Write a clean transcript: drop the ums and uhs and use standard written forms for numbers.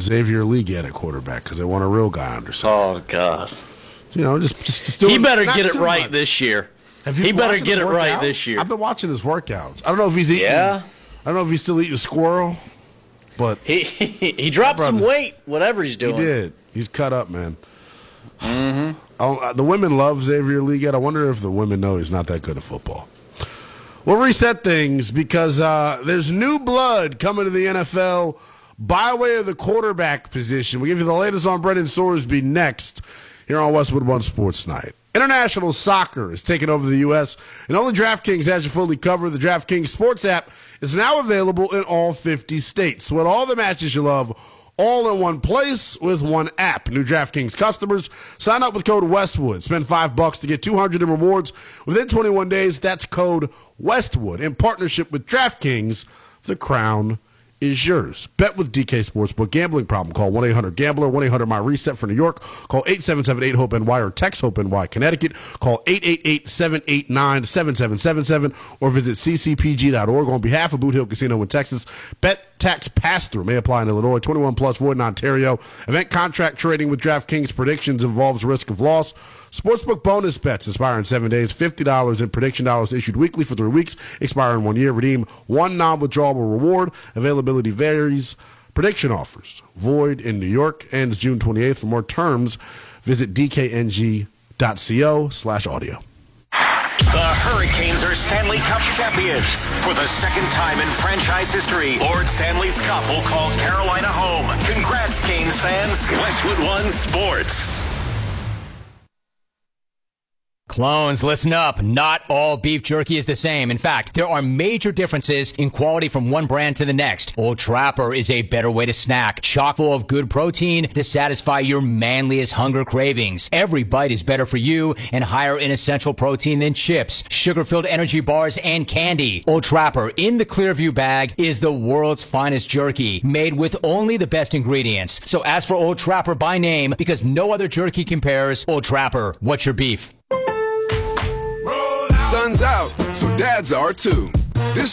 Xavier Legette at quarterback because they want a real guy under center. Oh, God. Just doing, he better not get it too right much. this year. He better get it right this year. I've been watching his workouts. I don't know if he's eating. Yeah. I don't know if he's still eating squirrel, but he dropped some weight, whatever he's doing. He did. He's cut up, man. The women love Xavier Legette. I wonder if the women know he's not that good at football. We'll reset things because there's new blood coming to the NFL by way of the quarterback position. We'll give you the latest on Brendan Sorsby next here on Westwood One Sports Night. International soccer is taking over the U.S., and only DraftKings has you fully covered. The DraftKings Sports app is now available in all 50 states. So with all the matches you love, all in one place with one app. New DraftKings customers, sign up with code Westwood. Spend $5 to get $200 in rewards within 21 days. That's code Westwood. In partnership with DraftKings, the crown is yours. Bet with DK Sportsbook. Gambling problem? Call 1-800-GAMBLER, 1-800-MY-RESET for New York. Call 877-8-HOPE-NY or text HOPE-NY Connecticut. Call 888-789-7777 or visit ccpg.org. On behalf of Boot Hill Casino in Texas, bet tax pass-through may apply in Illinois. 21 plus, void in Ontario. Event contract trading with DraftKings predictions involves risk of loss. Sportsbook bonus bets expire in 7 days. $50 in prediction dollars issued weekly for 3 weeks. Expire in 1 year. Redeem one non-withdrawable reward. Availability varies. Prediction offers void in New York. Ends June 28th. For more terms, visit dkng.co/audio. The Hurricanes are Stanley Cup champions. For the second time in franchise history, Lord Stanley's Cup will call Carolina home. Congrats, Canes fans. Westwood One Sports. Clones, listen up. Not all beef jerky is the same. In fact, there are major differences in quality from one brand to the next. Old Trapper is a better way to snack, chock full of good protein to satisfy your manliest hunger cravings. Every bite is better for you and higher in essential protein than chips, sugar-filled energy bars, and candy. Old Trapper in the Clearview bag is the world's finest jerky, made with only the best ingredients. So ask for Old Trapper by name because no other jerky compares. Old Trapper, what's your beef? Sun's out, so dads are too. This